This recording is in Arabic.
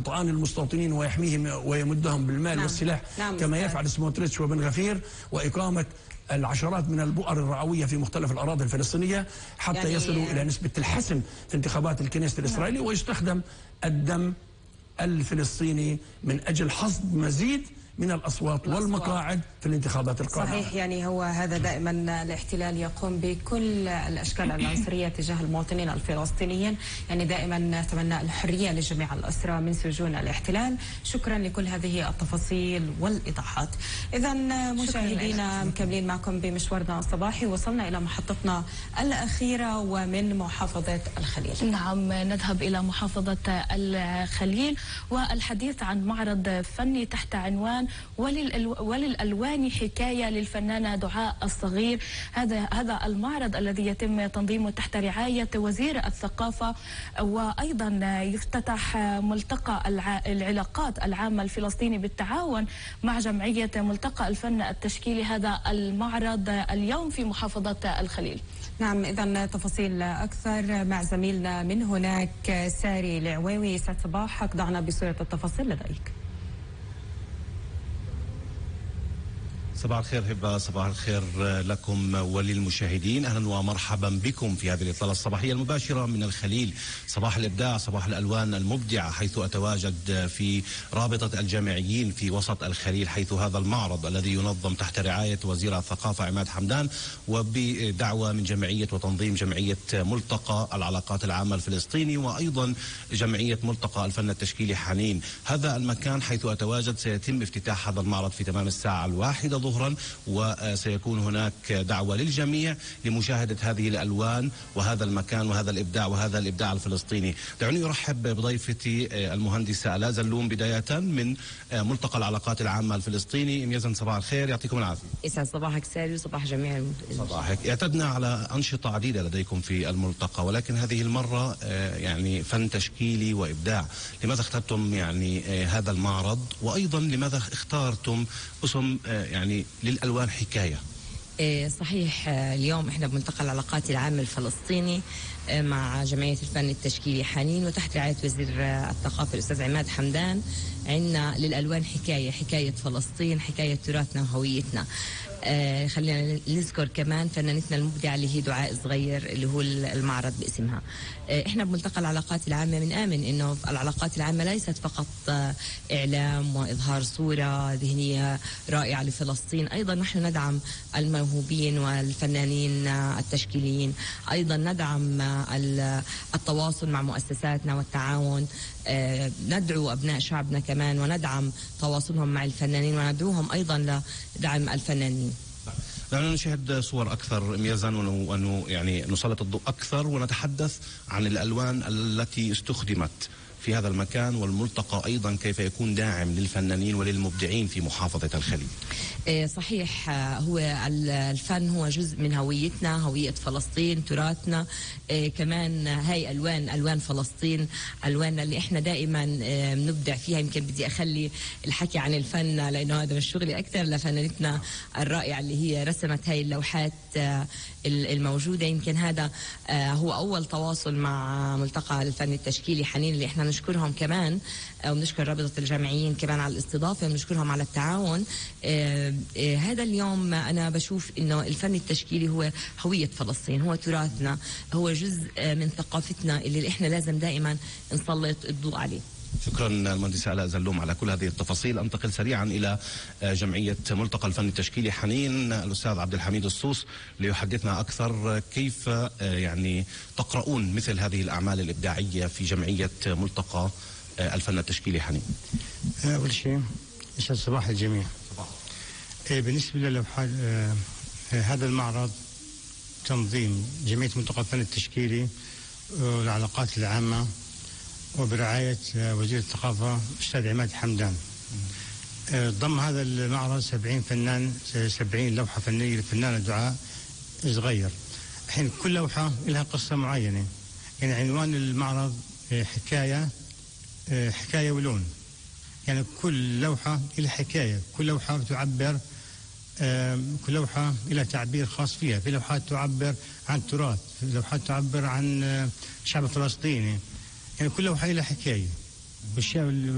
إطعان المستوطنين ويحميهم ويمدهم بالمال والسلاح كما يفعل سموتريتش وبن غفير، وإقامة العشرات من البؤر الرعوية في مختلف الأراضي الفلسطينية حتى يصلوا إلى نسبة الحسم في انتخابات الكنيست الإسرائيلي، ويستخدم الدم الفلسطيني من أجل حصد مزيد من الأصوات والمقاعد في الانتخابات القادمة. صحيح، يعني هو هذا دائما الاحتلال يقوم بكل الأشكال العنصرية تجاه المواطنين الفلسطينيين، يعني دائما نتمنى الحرية لجميع الأسرى من سجون الاحتلال. شكرا لكل هذه التفاصيل والإيضاحات. إذا مشاهدينا مكملين معكم بمشوارنا الصباحي، وصلنا إلى محطتنا الأخيرة ومن محافظة الخليل. نعم، نذهب إلى محافظة الخليل والحديث عن معرض فني تحت عنوان وللألوان حكاية للفنانة دعاء الصغير. هذا المعرض الذي يتم تنظيمه تحت رعاية وزير الثقافة، وأيضا يفتتح ملتقى العلاقات العامة الفلسطيني بالتعاون مع جمعية ملتقى الفن التشكيلي. هذا المعرض اليوم في محافظة الخليل. نعم، إذا تفاصيل أكثر مع زميلنا من هناك ساري العويوي. سعد صباحك، ضعنا بصورة التفاصيل لديك. صباح الخير هبة، صباح الخير لكم وللمشاهدين. أهلا ومرحبا بكم في هذه الإطلالة الصباحية المباشرة من الخليل، صباح الإبداع، صباح الألوان المبدعة، حيث أتواجد في رابطة الجامعيين في وسط الخليل، حيث هذا المعرض الذي ينظم تحت رعاية وزير الثقافة عماد حمدان وبدعوة من جمعية وتنظيم جمعية ملتقى العلاقات العامة الفلسطيني، وأيضا جمعية ملتقى الفن التشكيلي حنين. هذا المكان حيث أتواجد سيتم افتتاح هذا المعرض في تمام الساعة 1 ظهرا، وسيكون هناك دعوة للجميع لمشاهدة هذه الألوان وهذا المكان وهذا الإبداع وهذا الإبداع الفلسطيني. دعوني أرحب بضيفتي المهندسة آلاء زلوم بداية من ملتقى العلاقات العامة الفلسطيني. يزن صباح الخير، يعطيكم العافية. يسعد صباحك ساري وصباح جميع صباحك. اعتدنا على أنشطة عديدة لديكم في الملتقى، ولكن هذه المرة يعني فن تشكيلي وإبداع. لماذا اخترتم يعني هذا المعرض، وأيضا لماذا اختارتم اسم يعني للألوان حكاية؟ صحيح، اليوم احنا بملتقى العلاقات العامة الفلسطيني مع جمعية الفن التشكيلي حنين وتحت رعاية وزير الثقافة الأستاذ عماد حمدان. عندنا للألوان حكاية، حكاية فلسطين، حكاية تراثنا وهويتنا. خلينا نذكر كمان فنانتنا المبدعة اللي هي دعاء صغير اللي هو المعرض باسمها. احنا بملتقى العلاقات العامة بنآمن انه العلاقات العامة ليست فقط اعلام واظهار صورة ذهنية رائعة لفلسطين، ايضا نحن ندعم الموهوبين والفنانين التشكيليين، ايضا ندعم التواصل مع مؤسساتنا والتعاون، ندعو ابناء شعبنا كمان وندعم تواصلهم مع الفنانين وندعوهم ايضا لدعم الفنانين. دعنا نشاهد صور أكثر ميزان وأنه يعني نسلط الضوء أكثر ونتحدث عن الألوان التي استخدمت في هذا المكان، والملتقى أيضا كيف يكون داعم للفنانين وللمبدعين في محافظة الخليل. صحيح، هو الفن هو جزء من هويتنا، هوية فلسطين، تراثنا. كمان هاي ألوان فلسطين، ألواننا اللي إحنا دائما بنبدع فيها. يمكن بدي أخلي الحكي عن الفن لأنه هذا من شغلي أكثر لفنانتنا الرائعة اللي هي رسمت هاي اللوحات الموجودة. يمكن هذا هو أول تواصل مع ملتقى الفن التشكيلي حنين اللي إحنا نشكرهم كمان، ونشكر رابطة الجامعيين كمان على الاستضافة ونشكرهم على التعاون. هذا اليوم أنا بشوف إنه الفن التشكيلي هو هوية فلسطين، هو تراثنا، هو جزء من ثقافتنا اللي إحنا لازم دائما نسلط الضوء عليه. شكرا المهندسة آلاء زلوم على كل هذه التفاصيل. انتقل سريعا إلى جمعية ملتقى الفن التشكيلي حنين، الأستاذ عبد الحميد الصوص ليحدثنا أكثر كيف يعني تقرؤون مثل هذه الأعمال الإبداعية في جمعية ملتقى الفن التشكيلي حنين. أول شيء يسعد صباح الجميع. بالنسبة للوحات هذا المعرض تنظيم جمعية ملتقى الفن التشكيلي والعلاقات العامة وبرعاية وزير الثقافة الأستاذ عماد حمدان. ضم هذا المعرض 70 فنان، 70 لوحة فنية للفنانة دعاء صغير. الحين كل لوحة لها قصة معينة، يعني عنوان المعرض حكاية ولون، يعني كل لوحة لها حكاية، كل لوحة تعبر، كل لوحة لها تعبير خاص فيها. في لوحات تعبر عن تراث، في لوحات تعبر عن الشعب الفلسطيني، يعني كل لوحة لها حكاية.